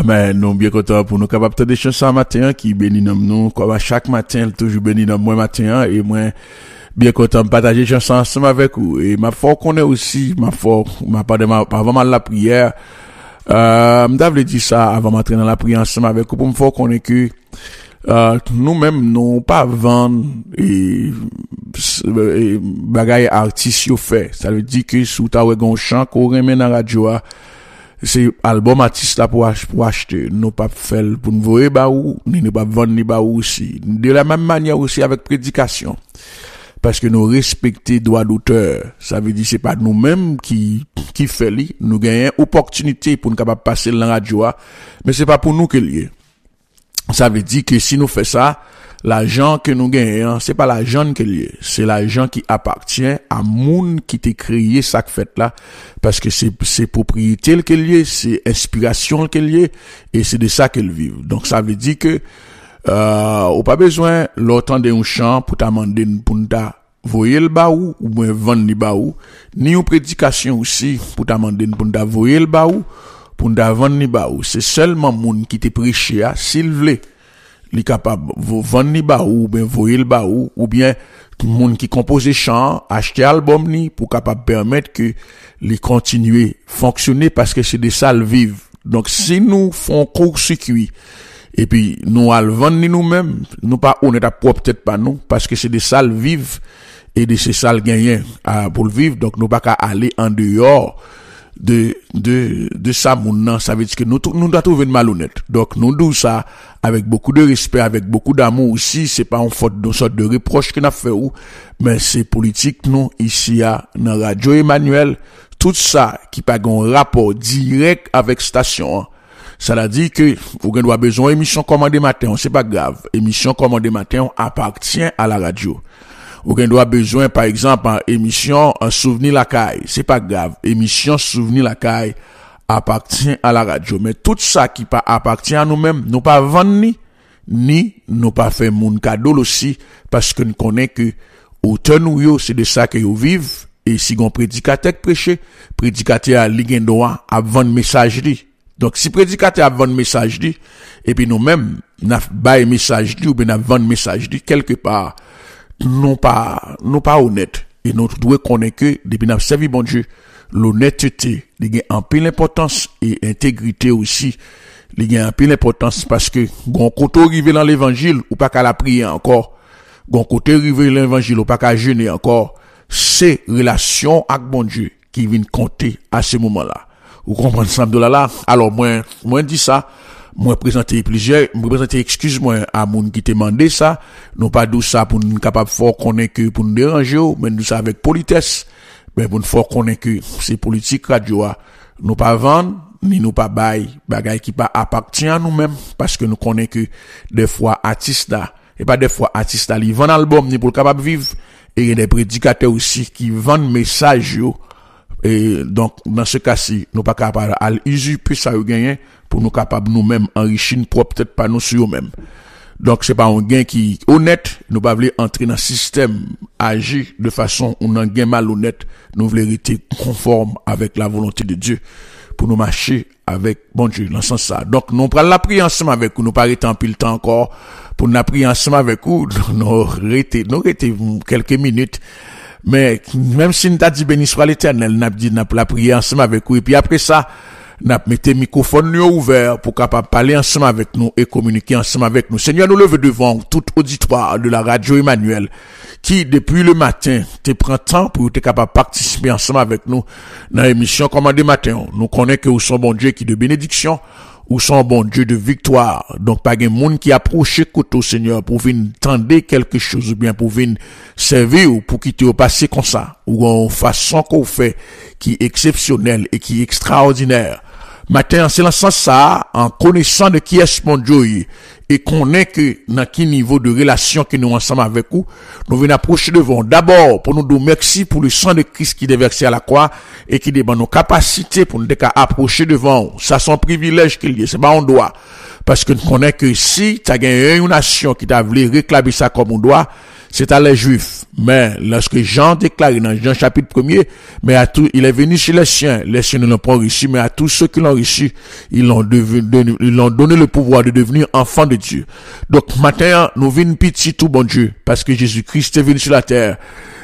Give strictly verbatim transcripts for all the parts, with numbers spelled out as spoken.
Ah mais nous bien content pour nous capable de chansons matin qui bénit nous comme à chaque matin toujours bénit nous moi matin et moi bien content de partager chansons ensemble avec vous et ma foi connaît aussi ma foi ma pas de ma avant mal la prière euh m'avait dit ça avant m'entrer dans la prière ensemble avec vous pour me faire connaître que euh nous-mêmes nous pas vendre et, et bagaille artiste yo fait ça veut dire que sous ta un chant qu'on remet dans radio c'est album artiste là pour pour acheter nous pas faire pour nous voir ba ou ni nous pas vendre ni ba ou aussi de la même manière aussi avec prédication parce que nous respecter droit d'auteur ça veut dire c'est pas nous-mêmes qui qui fait li nous gagnons opportunité pour nous capable passer dans la radio mais c'est pas pour nous que lié ça veut dire que si nous fait ça l'argent que nous gagnons c'est pas l'argent que lié c'est l'argent qui appartient à moun qui t'a créé ça fait là parce que c'est c'est propriété que lié c'est inspiration que lié et c'est de ça qu'elle vit donc ça veut dire que euh ou pas besoin l'entendre un chant pour t'amender pour ta voyer le baou ou bien vendre le baou ni une prédication aussi pour t'amender pour ta voyer le baou pour ta vendre le baou c'est seulement moun qui te prêché à s'il veut li capable vendre ni baou ou bien voyer le baou ou bien monde qui compose chant acheter album ni pour capable permettre que les continuer fonctionner parce que c'est des salles vives donc si nous font court-circuit et puis nous al vendre ni nous-mêmes nous pas honnête à propre peut-être pas nous parce que c'est des salles vives et de ces salles gagnent pour le vivre donc nous pas qu'à aller en dehors de de de ça moun ça veut dire que nous nous doit trouver de malhonnête donc nous disons ça avec beaucoup de respect avec beaucoup d'amour aussi c'est pas une faute de sorte de reproche qu'on a fait ou mais c'est politique nous ici à dans Radio Emmanuel tout ça qui pas un rapport direct avec station ça veut dire que vous avez besoin émission commandé matin c'est pas grave émission commandé matin appartient à la radio ou qu'on doit besoin par exemple en émission un souvenir la caille c'est pas grave émission souvenir la caille appartient à la radio mais tout ça qui pas appartient à nous-mêmes nous pas vendre ni ni nous pas faire moun cadeau aussi parce que nous connaît que auteur nous yo c'est de ça que yo vivent et si gon prédicateur prêcher prédicateur a li gen droit à vendre message li donc si prédicateur a vendre message li et puis nous-mêmes n'a bail message li ou bien n'a vendre message li quelque part non pas non pas honnête et nous devons connaître que depuis n'a servi bon Dieu l'honnêteté il y a en pile importance et intégrité aussi il y a en pile importance parce que gon côté arrivé dans l'évangile ou pas qu'à la prier encore gon côté arrivé dans l'évangile ou pas qu'à jeûner encore c'est relation avec bon Dieu qui vient compter à ce moment-là vous comprenez ça de là là alors moi moi dit ça moi présenter plusieurs moi présenter excuse-moi à moun qui te demandé ça non pas d'où ça pour nous capable fort connaître que pour nous déranger mais nous ça avec politesse mais pour nous fort connaître que c'est politique radio nous pas vendre ni nous pas bail bagay qui pas appartient à nous-mêmes parce que nous connaît que des fois artistes là et pas des fois artistes là ils vendent album ni pour capable vivre et il y a des prédicateurs aussi qui vendent message yo et donc dans ce cas-ci nous pas capable à usurper ça yo gagner pour nous capables nous-mêmes enrichir propre peut-être pas nous sur nous-mêmes donc c'est pas un gain qui honnête nous pas voulons entrer dans système agir de façon on un gain malhonnête nous voulons rester conforme avec la volonté de Dieu pour nous marcher avec bon Dieu dans ce sens ça donc nous prendre la prière ensemble avec vous nous pas rester en pile temps encore pour nous prier ensemble avec vous nous rester nous rester quelques minutes mais même si nous t'a dit béni soit l'Éternel n'a dit n'a la prière ensemble avec vous et puis après ça n'a mettez microphone ouvert pour capable parler ensemble avec nous et communiquer ensemble avec nous. Seigneur, nous levons devant tout auditoire de la radio Emmanuel qui depuis le matin te prend temps pour être capable de participer ensemble avec nous dans l'émission Commandé matin. Nous connaissons que vous sont bon Dieu qui de bénédiction, ou son bon Dieu de victoire. Donc, pas de monde qui approche côté Seigneur pour venir tendre quelque chose ou bien pour venir servir ou pour quitter au passé comme ça. Ou en façon qu'on fait qui est exceptionnelle et qui est extraordinaire. Matin, c'est dans ce sens ça, en connaissant de qui est mon Dieu et qu'on est que dans quel niveau de relation que nous ensemble avec vous, nous venons approcher devant. D'abord, pour nous dire merci pour le sang de Christ qui est versé à la croix et qui débat nos capacités pour nous approcher devant. Ça, c'est un privilège qu'il y a. C'est pas un droit. Parce que nous connaissons que si tu as gagné une nation qui t'a voulu réclamer ça comme on doit, c'est à les Juifs. Mais lorsque Jean déclare dans Jean chapitre premier, mais à tous, il est venu chez les siens, les siens ne l'ont pas reçu, mais à tous ceux qui l'ont reçu, ils l'ont devenu, ils l'ont donné le pouvoir de devenir enfants de Dieu. Donc, matin, nous venons petit tout bon Dieu, parce que Jésus-Christ est venu sur la terre.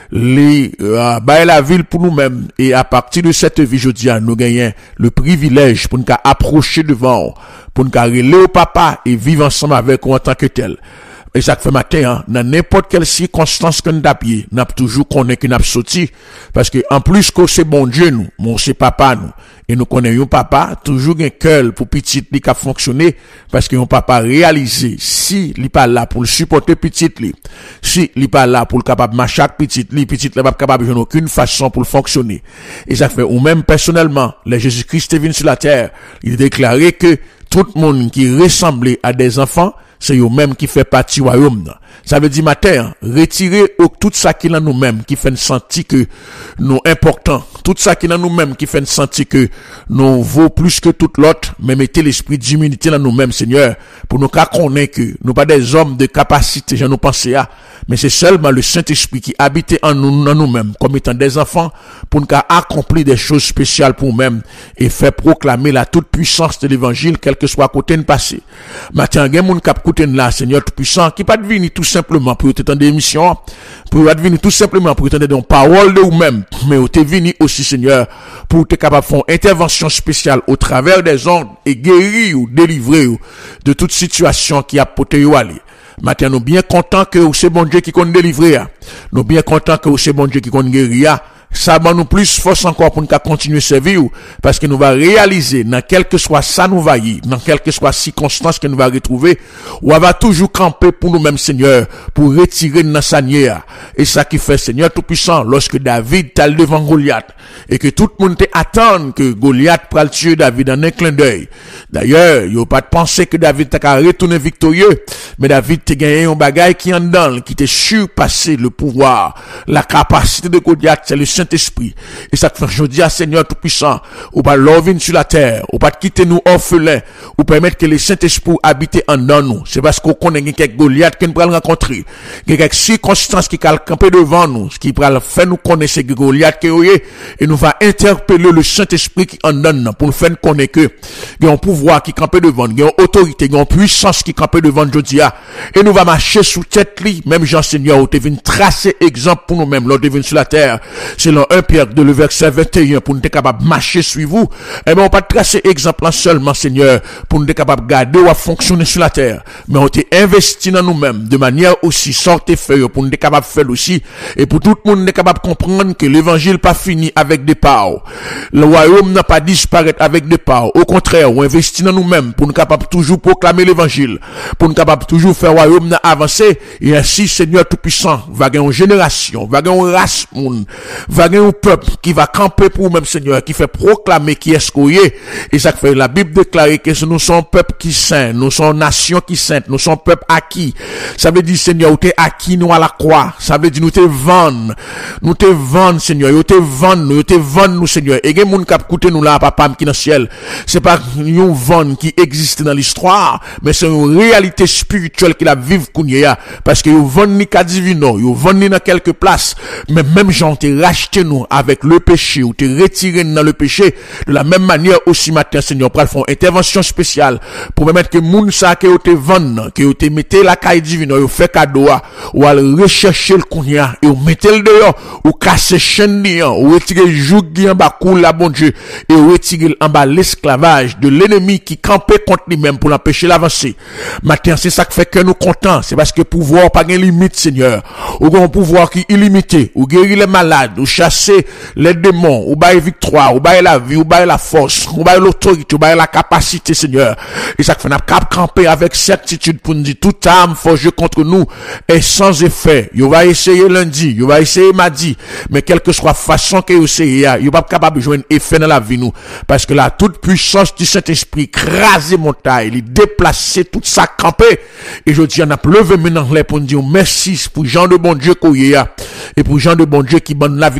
Les, euh, bah, la ville pour nous-mêmes, et à partir de cette vie, je dis, nous gagnons le privilège pour nous approcher devant, pour nous aller au papa et vivre ensemble avec nous en tant que tel. Et ça fait matin, hein, dans n'importe quelle circonstance que nous tapons, nous avons toujours connaît que nous avons sauté, parce que, en plus que c'est bon Dieu, nous, mon c'est papa, nous, et nous connaissons papa, toujours un cœur pour petit, li qui a fonctionné, parce que un papa réalisé, si, il pas là pour le supporter petit, li, si, il pas là pour le capable marcher petit, li, petit, il pas capable de aucune façon pour le fonctionner. Et ça fait, ou même personnellement, le Jésus-Christ est venu sur la terre, il a déclaré que tout le monde qui ressemblait à des enfants, c'est eux-mêmes qui fait partie du royaume. Ça veut dire, matin, retirer tout ça qui est dans nous-mêmes, qui fait sentir que nous importants, tout ça qui est dans nous-mêmes, qui fait sentir que nous vaut plus que tout l'autre, mais mettez l'esprit d'humilité dans nous-mêmes, Seigneur, pour nous connaître que nous pas des hommes de capacité, j'en nous pensais à, mais c'est seulement le Saint-Esprit qui habite en nous, en nous-mêmes, comme étant des enfants, pour nous accomplir des choses spéciales pour nous-mêmes, et faire proclamer la toute puissance de l'évangile, quel que soit à côté de passé. Matin, il y a des gens qui écoutent là, Seigneur tout-puissant, qui pas venir tout simplement pour te tendre des émissions, pour venir tout simplement pour te tendre des paroles de vous-même, mais vous êtes venu aussi, Seigneur, pour être capable de faire une intervention spéciale au travers des ondes et guérir ou délivrer ou de toute situation qui a porté ou aller. Maintenant, nous bien contents que c'est bon Dieu qui compte délivrer. Nous bien contents que c'est bon Dieu qui compte guérir. Ça va nous plus force encore pour nous continuer à servir, parce que nous va réaliser, dans quel que soit ça nous va y, dans quelle que soit circonstance que nous va retrouver, on va toujours camper pour nous-mêmes, Seigneur, pour retirer notre sanière. Et ça qui fait, Seigneur Tout-Puissant, lorsque David t'a devant Goliath, et que tout le monde attend que Goliath prenne tuer David en un clin d'œil. D'ailleurs, il n'y a pas de penser que David t'a retourné victorieux, mais David t'a gagné un bagage qui en dedans, qui t'a surpassé le pouvoir, la capacité de Goliath, c'est le Saint-Esprit. Et ça te fait, je dis à Seigneur Tout-Puissant, ou pas l'orvine sur la terre, ou pas quitter nous orphelins, ou permettre que le Saint-Esprit habite en nous. C'est parce qu'on connaît quelques Goliath que nous allons rencontrer. Il y a quelques circonstances qui calent camper devant nous, ce qui va faire nous connaître ces Goliath qui est, et nous va interpeller le Saint-Esprit qui en donne, pour nous faire connaître que, il y a un pouvoir qui campe devant, il y a une autorité, il y a une puissance qui campe devant Jodia, et nous va marcher sous tête li, même Jean Seigneur, où tu viens tracer exemple pour nous-mêmes, l'on devine sur la terre. C'est dans un Pierre de le verset vingt et un pour nous être capable de marcher sur vous. Et bien, on pas tracer exemple là seulement, Seigneur, pour nous être capable de garder ou à fonctionner sur la terre. Mais on t'est investi dans nous-mêmes de manière aussi sorte et faire pour nous être capable de faire aussi. Et pour tout le monde être capable de comprendre que l'évangile pas fini avec des parts. Le royaume n'a pas disparu avec des parts. Au contraire, on investit dans nous-mêmes pour nous capable toujours proclamer l'évangile. Pour nous capable toujours faire le royaume avancer. Et ainsi, Seigneur Tout-Puissant, va gagner une génération, va gagner une race, monde, va gagner un peuple qui va camper pour même Seigneur, qui fait proclamer qui est-ce qu'on est. Et ça fait la Bible déclare que nous sommes peuple qui saint, nous sommes nation qui sainte, nous sommes peuple acquis. Ça veut dire Seigneur, nous t'es acquis nous à la croix. Ça veut dire nous t'es vendre, nous t'es vendre Seigneur, nous t'es vendre, nous t'es vendre nous Seigneur. Et gen moun k'ap koute nous là papa qui dans ciel. C'est pas une vendre qui existe dans l'histoire, mais c'est une réalité spirituelle qui la vive kounya, parce que vous vendre ni ka divino, vous vendre ni dans quelque place, mais même gens t'es racheté nous avec le péché, ou t'es retiré dans le péché. De la même manière aussi matin Seigneur pral font intervention spéciale pour permettre que moun sa que ou te vendre, que ou te mettez la caille divine, ou fait cadeau, ou al rechercher le kounya et ou mettez le dehors, ou casser chaîne ou retirer joug en bas coule la bon Dieu, et ou retirer en bas l'esclavage de l'ennemi qui campait contre lui-même pour l'empêcher d'avancer. Matin c'est ça qui fait que nous contents, c'est parce que pouvoir pas gain limite Seigneur, ou un pouvoir qui illimité, ou guérir les malades, ou chasser les démons, ou bailler victoire, ou bailler la vie, ou bailler la force, ou bailler l'autorité, ou bailler la capacité Seigneur. Et ça fait n'a cap camper avec certitude pour nous dire toute âme forgée contre nous est sans effet. Yo va essayer lundi, yo va essayer mardi, mais quelle que soit façon que yo essayer, yo pas capable de joindre effet dans la vie nous, parce que la toute puissance du Saint-Esprit craser montagne, il déplacer tout ça camper. Et je dis on a levé maintenant les pour nous dire merci pour Jean de bon Dieu qu'on y a, et pour Jean de bon Dieu qui donne la victoire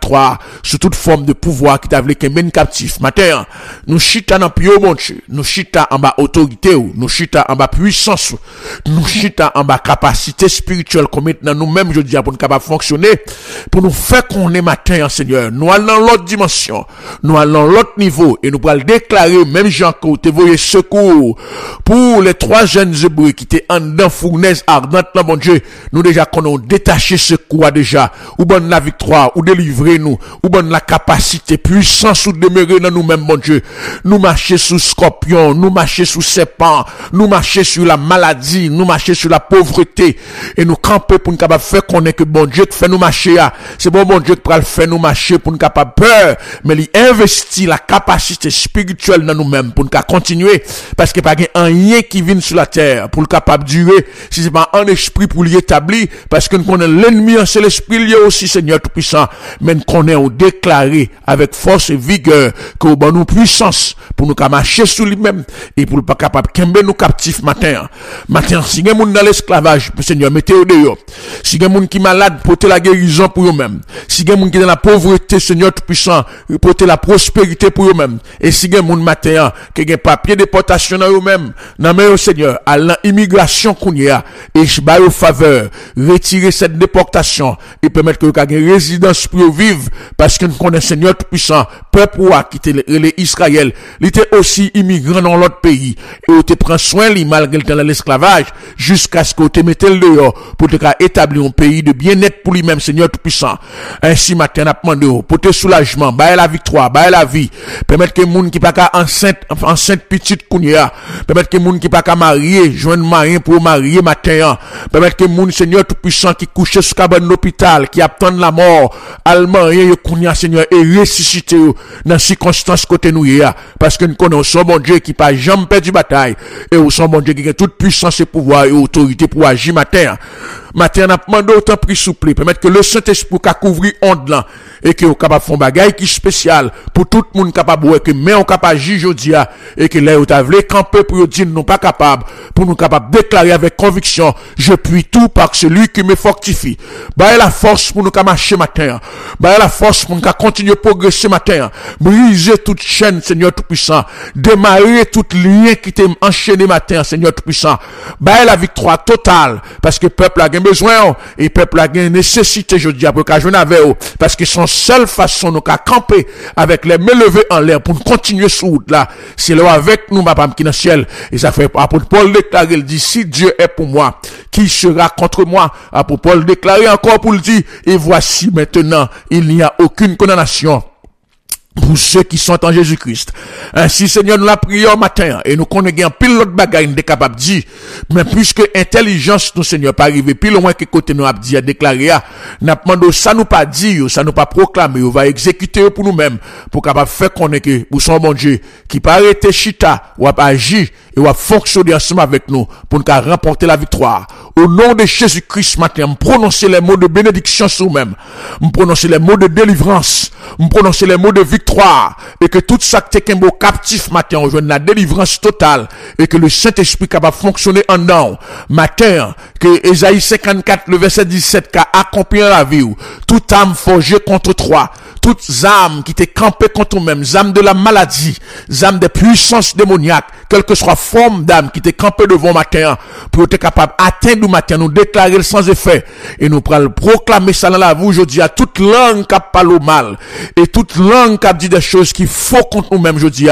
victoire sur toute forme de pouvoir qui t'a voulu qu'un ben captif. Matin, nous chita dans pied mon Dieu, nous chita en bas autorité ou, nous chita en bas puissance ou, nous chita en bas capacité spirituelle qu'on met dans nous-mêmes, je dis, pour nous capable fonctionner, pour nous faire qu'on est matin, Seigneur. Nous allons dans l'autre dimension, nous allons dans l'autre niveau, et nous pourrons le déclarer, même Jean, que te voyez secours, pour les trois jeunes hébreux qui étaient en dedans fournaise ardente, là, mon Dieu, nous déjà qu'on a détaché secours déjà, ou bonne la victoire, ou délivrer nous, ou bonne la capacité, puissance, ou demeurer dans nous-mêmes, mon Dieu. Nous marcher sous scorpion, nous marcher sous serpent, nous marcher sur la maladie, nous marcher sur la pauvreté, et nous camper pour nous capable faire qu'on est que bon Dieu qui fait nous marcher, c'est bon, bon Dieu qui peut le faire nous marcher pour nous capable peur, mais il investit la capacité spirituelle dans nous-mêmes pour nous continuer, parce qu'il n'y a pas rien qui vient sur la terre pour le capable durer, si c'est pas un esprit pour l'y établir, parce que nous connaissons l'ennemi, c'est l'esprit lié aussi, Seigneur Tout-Puissant, mais nous connaissons déclaré avec force et vigueur que nous avons puissance pour nous marcher sur lui-même et pour ne pas capable de nous captifs matin. Matin, si il y a des gens dans l'esclavage, Seigneur, mettez-le dehors. Si il y a des gens qui sont malades, portez la guérison pour eux-mêmes. Si il y a des gens qui sont dans la pauvreté, Seigneur Tout-Puissant, portez la prospérité pour eux-mêmes. Et si il y a des gens matin qui ont des papiers de déportation dans eux-mêmes, non mais Seigneur, à l'immigration qu'on y a, et je bats au faveur, retirer cette déportation et permettre que vous ayez une résidence pour vivre, parce que nous connaissons Seigneur Tout-Puissant, peuple ou a quitté les Israël, il était aussi immigrant dans l'autre pays, et vous te prend soin, lui, malgré le temps de l'esclavage, jusqu'à ce que vous te mettez le dehors, pour te établir un pays de bien-être pour lui-même, Seigneur Tout-Puissant. Ainsi, matin, on a demandé, pour te soulagement, bailler la victoire, bailler la vie, permettre que les gens qui pas qu'à enceinte, enceinte petite qu'on y a, permettre que les gens qui pas qu'à marier, joindre mari pour marier matin, permettre que les gens, Seigneur Tout-Puissant, qui couchent sur cabane l'hôpital, qui attendent la mort, allemand, et qu'on y a, Seigneur, et ressusciter dans circonstances côté nous y a, parce que nous connaissons bon Dieu qui pas jamais perdu bataille, et nous sommes bon Dieu qui a toute puissance et pouvoir et autorité pour agir matin. Matin, on a demandé autant prix souple, permettre que le Saint-Esprit qu'a couvrir onde là, et que vous capable faire un bagage qui spécial, pour tout le monde capable, ouais, que mais on capable agir aujourd'hui, et que là, vous avez camper pour dire non pas capable, pour nous capable déclarer avec conviction, je puis tout par celui qui me fortifie. Bah, la force pour nous capable marcher matin. Bah, la force pour nous capable continuer à progresser matin. Briser toute chaîne, Seigneur Tout-Puissant. Démarrer tout lien qui t'est enchaîné matin, Seigneur Tout-Puissant. Bah, la victoire totale, parce que peuple a besoin, et peuple a une nécessité, je dis, pour qu'à jouer avec eux, parce que son seule façon, nous qu'à camper avec les mains levées en l'air pour continuer sur route là, c'est là avec nous, ma femme qui est dans le ciel. Et ça fait, apôtre Paul déclarer, il dit, si Dieu est pour moi, qui sera contre moi? Apôtre Paul déclarer encore pour le dire, et voici maintenant, il n'y a aucune condamnation pour ceux qui sont en Jésus-Christ. Ainsi, Seigneur, nous la prions matin, et nous connaissons pile l'autre bagaille, nous sommes capables de dire, mais puisque intelligence, nous, Seigneur, pas arriver pile loin que côté nous a dit, à déclarer, nous demandons, ça nous pas dire, ça nous pas proclamer, on va exécuter pour nous-mêmes, pour capable faire connaître que, pour son bon Dieu, qui pas arrêter chita, ou a agir, et ou a fonctionner ensemble avec nous, pour nous remporter la victoire. Au nom de Jésus-Christ, matin, me prononcer les mots de bénédiction sur nous-mêmes, me prononcer les mots de délivrance, me prononcer les mots de victoire, et que tout ça qui est un mot captif matin, on joue la délivrance totale, et que le Saint-Esprit capable de fonctionner en nous. Matin, que Ésaïe cinquante-quatre, le verset dix-sept, qu'a accompli la vie, toute âme forgée contre toi, toutes âmes qui t'est campées contre nous-mêmes, âmes de la maladie, âmes des puissances démoniaques, quelle que soit forme d'âme qui t'est campée devant matin, pour être capable d'atteindre matin, nous déclarer le sans effet, et nous pourrons proclamer ça dans la vie aujourd'hui à toute langue qui parle au mal, et toute langue qui dit des choses qui font contre nous-mêmes aujourd'hui.